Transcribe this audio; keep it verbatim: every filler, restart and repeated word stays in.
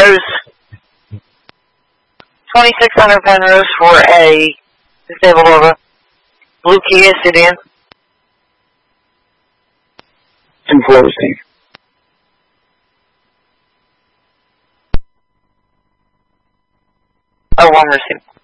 Penrose. twenty-six hundred Penrose for a disabled over. Blue Kia sedan. two forty. Oh, one receipt.